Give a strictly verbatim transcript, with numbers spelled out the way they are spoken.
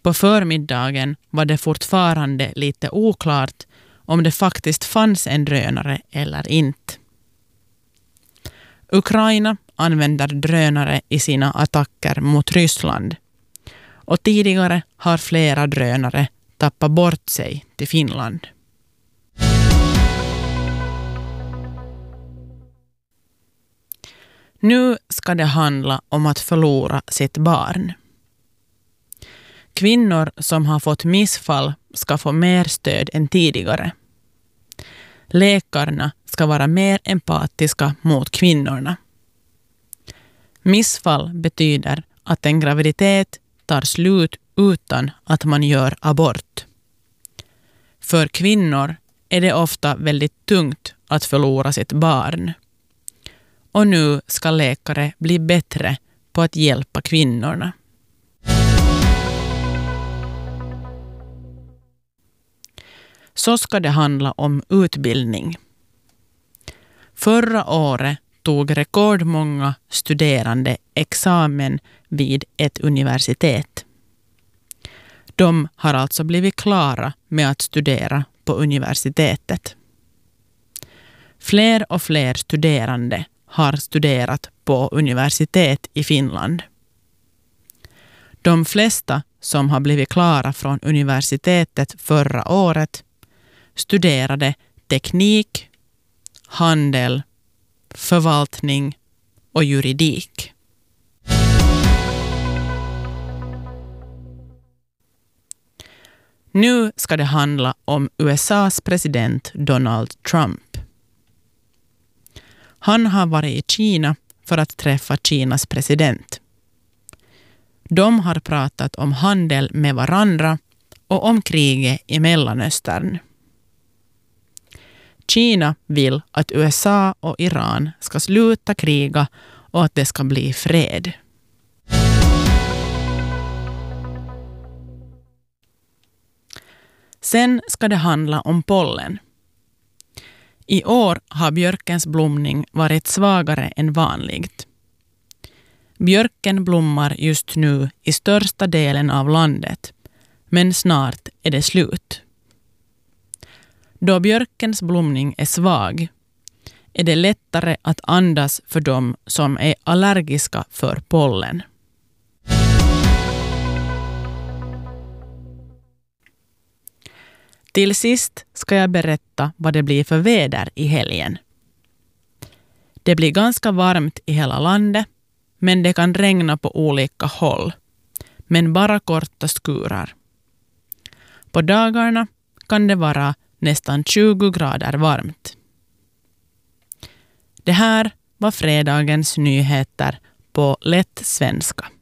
På förmiddagen var det fortfarande lite oklart om det faktiskt fanns en drönare eller inte. Ukraina använder drönare i sina attacker mot Ryssland. Och tidigare har flera drönare tappat bort sig till Finland. Nu ska det handla om att förlora sitt barn. Kvinnor som har fått missfall ska få mer stöd än tidigare. Läkarna ska vara mer empatiska mot kvinnorna. Missfall betyder att en graviditet tar slut utan att man gör abort. För kvinnor är det ofta väldigt tungt att förlora sitt barn. Och nu ska läkare bli bättre på att hjälpa kvinnorna. Så ska det handla om utbildning. Förra året tog rekordmånga studerande examen vid ett universitet. De har alltså blivit klara med att studera på universitetet. Fler och fler studerande har studerat på universitet i Finland. De flesta som har blivit klara från universitetet förra året studerade teknik, handel, förvaltning och juridik. Nu ska det handla om U S A:s president Donald Trump. Han har varit i Kina för att träffa Kinas president. De har pratat om handel med varandra och om kriget i Mellanöstern. Kina vill att U S A och Iran ska sluta kriga och att det ska bli fred. Sen ska det handla om pollen. I år har björkens blomning varit svagare än vanligt. Björken blommar just nu i största delen av landet, men snart är det slut. Då björkens blomning är svag är det lättare att andas för dem som är allergiska för pollen. Till sist ska jag berätta vad det blir för väder i helgen. Det blir ganska varmt i hela landet, men det kan regna på olika håll, men bara korta skurar. På dagarna kan det vara nästan tjugo grader varmt. Det här var fredagens nyheter på lätt svenska.